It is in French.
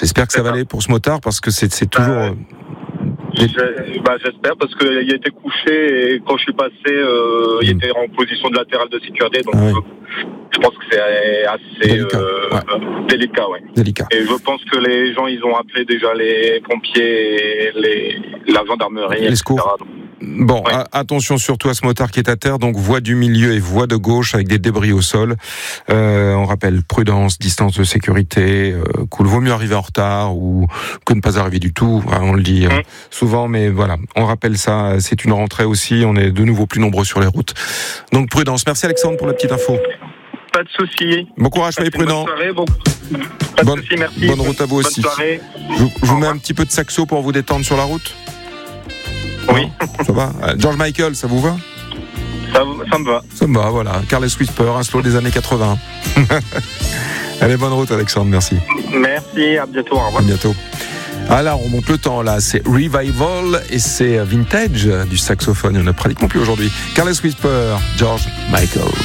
J'espère que ça va aller pour ce motard parce que c'est toujours... J'espère parce qu'il a été couché et quand je suis passé, il était en position de latéral de sécurité. Donc je pense que c'est assez délicat. Délicat. Et je pense que les gens, ils ont appelé déjà les pompiers et la gendarmerie, les etc. secours. Bon, attention surtout à ce motard qui est à terre, donc voie du milieu et voie de gauche avec des débris au sol. On rappelle prudence, distance de sécurité, qu'il vaut mieux arriver en retard ou que ne pas arriver du tout. On le dit souvent, mais voilà, on rappelle ça. C'est une rentrée aussi, on est de nouveau plus nombreux sur les routes. Donc prudence. Merci Alexandre pour la petite info. Pas de souci. Bon courage, soyez prudents. Merci. Bonne route à vous aussi. Je vous mets un petit peu de saxo pour vous détendre sur la route. Oui. Ça va. George Michael, ça vous va? Ça me va. Ça me va, voilà. Carles Whisper, un slow des années 80. Allez, bonne route Alexandre, merci. Merci, à bientôt, au revoir. À bientôt. Ah là, on monte le temps, là. C'est Revival et c'est Vintage du saxophone. Il n'y en a pratiquement plus aujourd'hui. Carles Whisper, George Michael.